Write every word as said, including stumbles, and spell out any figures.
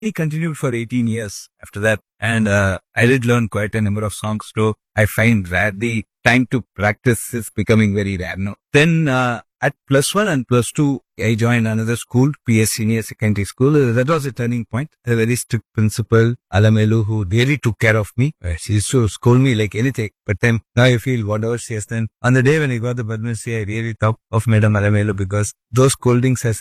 He continued for eighteen years after that. And uh, I did learn quite a number of songs, though I find rare the time to practice is becoming very rare now. Then uh, at plus one and plus two, I joined another school, P S Senior Secondary School. Uh, that was a turning point. A very strict principal, Alamelu, who really took care of me. Uh, she used to scold me like anything. But then now I feel whatever she has done. On the day when I got the Padma Shri, I really thought of Madam Alamelu because those scoldings has